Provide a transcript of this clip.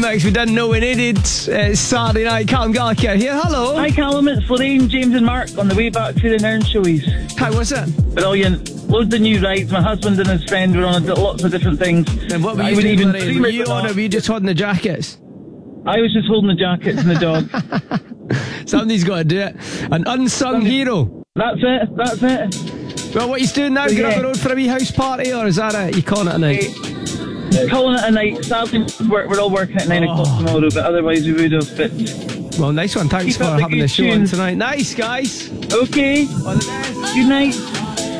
remix we didn't know we needed. It's Saturday night. Callum Gallagher here. Hello. Hi Callum, it's Lorraine, James and Mark on the way back to the Nairn showies. Hi, what's it? Brilliant. Loads of new rides. My husband and his friend were on lots of different things. And what were I you would doing, even Lorraine? Were you on or were you just holding the jackets? I was just holding the jackets and the dog. Somebody's got to do it. An unsung hero. That's it. Well, what are you doing now? Get up the road for a wee house party, or is that it? You calling it a night? Calling it a night. Sadly, we're all working at 9 o'clock tomorrow, but otherwise we would have. But well, nice one. Thanks keep for up the having good the show on tunes. tonight. Nice, guys. Okay. All the best. Good night.